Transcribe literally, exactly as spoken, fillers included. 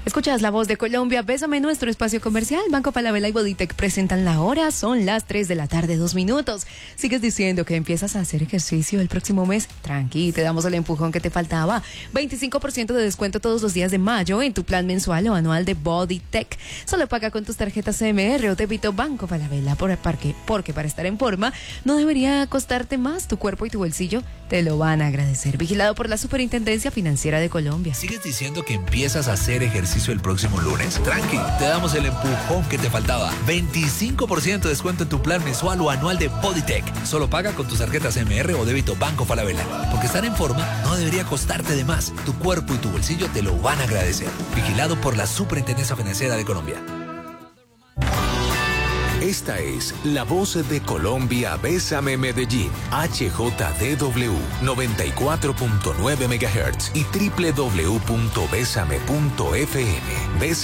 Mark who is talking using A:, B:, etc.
A: Escuchas la voz de Colombia, Bésame, nuestro espacio comercial. Banco Falabella y Boditec presentan la hora, son las tres de la tarde, dos minutos. Sigues diciendo que empiezas a hacer ejercicio el próximo mes. Tranqui, te damos el empujón que te faltaba. veinticinco por ciento de descuento todos los días de mayo en tu plan mensual o anual de Boditec. Solo paga con tus tarjetas C M R o débito Banco Falabella, por parque, porque para estar en forma no debería costarte más. Tu cuerpo y tu bolsillo te lo van a agradecer. Vigilado por la Superintendencia Financiera de Colombia.
B: ¿Sigues diciendo que empiezas a hacer ejercicio el próximo lunes? Tranqui, te damos el empujón que te faltaba. veinticinco por ciento de descuento en tu plan mensual o anual de Boditec. Solo paga con tus tarjetas C M R o débito Banco Falabella. Porque estar en forma no debería costarte de más. Tu cuerpo y tu bolsillo te lo van a agradecer. Vigilado por la Superintendencia Financiera de Colombia.
C: Esta es la voz de Colombia, Bésame Medellín, H J D W noventa y cuatro punto nueve megahertz y doble u doble u doble u punto bésame punto f m. Bésame